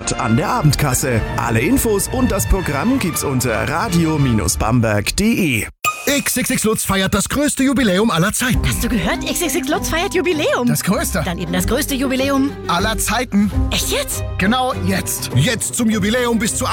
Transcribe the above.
Jackpot an der Abendkasse. Alle Infos und das Programm gibt's unter radio-bamberg.de. XXX Lutz feiert das größte Jubiläum aller Zeiten. Hast du gehört? XXX Lutz feiert Jubiläum. Das größte. Dann eben das größte Jubiläum aller Zeiten. Echt jetzt? Genau jetzt. Jetzt zum Jubiläum bis zu